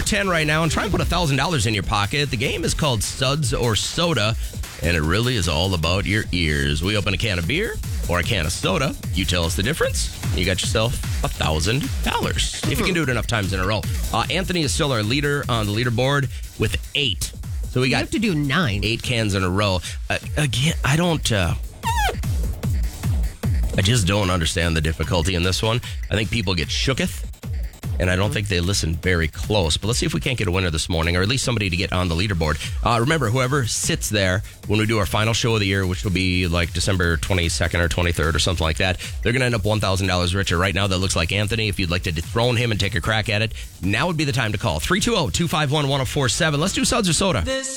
10 right now and try and put $1,000 in your pocket. The game is called Suds or Soda, and it really is all about your ears. We open a can of beer or a can of soda. You tell us the difference. You got yourself $1,000 if you can do it enough times in a row. Anthony is still our leader on the leaderboard with 8. So we got You have to do 9. 8 cans in a row. Again, I just don't understand the difficulty in this one. I think people get shooketh, and I don't think they listen very close. But let's see if we can't get a winner this morning, or at least somebody to get on the leaderboard. Remember, whoever sits there when we do our final show of the year, which will be like December 22nd or 23rd or something like that, they're going to end up $1,000 richer. Right now, that looks like Anthony. If you'd like to dethrone him and take a crack at it, now would be the time to call. 320-251-1047. Let's do Suds or Soda.